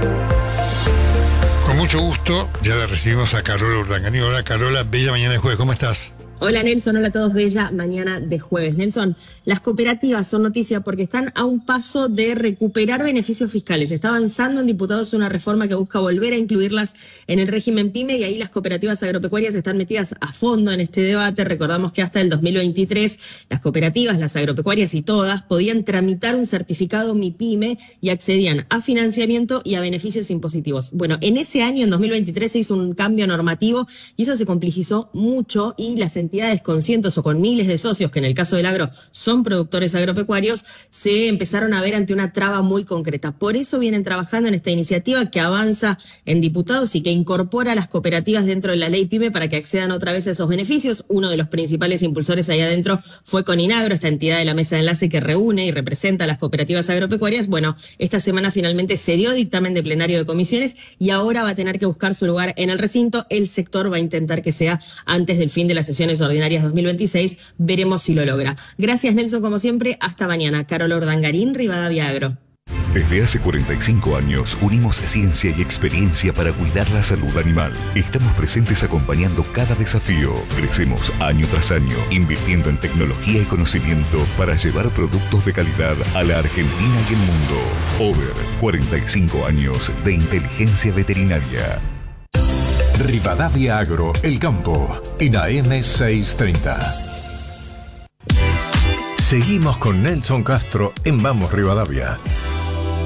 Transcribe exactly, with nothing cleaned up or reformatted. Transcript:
Con mucho gusto, ya la recibimos a Carola Urdangarín. Hola Carola, bella mañana de jueves, ¿cómo estás? Hola Nelson, hola a todos, bella mañana de jueves. Nelson, las cooperativas son noticia porque están a un paso de recuperar beneficios fiscales. Está avanzando en diputados una reforma que busca volver a incluirlas en el régimen PYME y ahí las cooperativas agropecuarias están metidas a fondo en este debate. Recordamos que hasta el dos mil veintitrés las cooperativas, las agropecuarias y todas podían tramitar un certificado MIPYME y accedían a financiamiento y a beneficios impositivos. Bueno, en ese año, en dos mil veintitrés, se hizo un cambio normativo y eso se complejizó mucho y las entidades con cientos o con miles de socios, que en el caso del agro son productores agropecuarios, se empezaron a ver ante una traba muy concreta. Por eso vienen trabajando en esta iniciativa que avanza en diputados y que incorpora a las cooperativas dentro de la ley PYME para que accedan otra vez a esos beneficios. Uno de los principales impulsores ahí adentro fue Coninagro, esta entidad de la mesa de enlace que reúne y representa a las cooperativas agropecuarias. Bueno, esta semana finalmente se dio dictamen de plenario de comisiones y ahora va a tener que buscar su lugar en el recinto. El sector va a intentar que sea antes del fin de las sesiones ordinarias dos mil veintiséis, veremos si lo logra. Gracias Nelson, como siempre, hasta mañana. Carola Urdangarín, Rivadavia Agro. Desde hace cuarenta y cinco años unimos ciencia y experiencia para cuidar la salud animal. Estamos presentes acompañando cada desafío. Crecemos año tras año, invirtiendo en tecnología y conocimiento para llevar productos de calidad a la Argentina y el mundo. Over, cuarenta y cinco años de inteligencia veterinaria. Rivadavia Agro, El Campo, en A M seiscientos treinta. Seguimos con Nelson Castro en Vamos Rivadavia.